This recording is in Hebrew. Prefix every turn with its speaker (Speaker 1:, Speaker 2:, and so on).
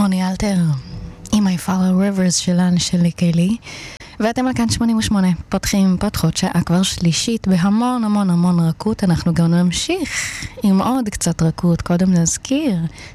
Speaker 1: רוני אלתר, In My Follow Rivers שלן שלי קיילי, ואתם על כאן 88, פותחות שעה כבר שלישית בהמון המון המון רכות. אנחנו גם נמשיך עם עוד קצת רכות. קודם נזכיר